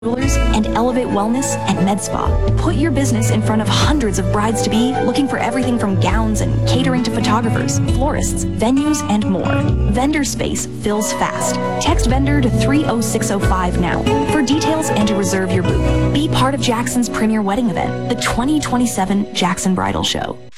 Jewelers and Elevate Wellness and Med Spa. Put your business in front of hundreds of brides-to-be looking for everything from gowns and catering to photographers, florists, venues, and more. Vendor space fills fast. Text vendor to 30605 now for details and to reserve your booth. Be part of Jackson's premier wedding event, the 2027 Jackson Bridal Show.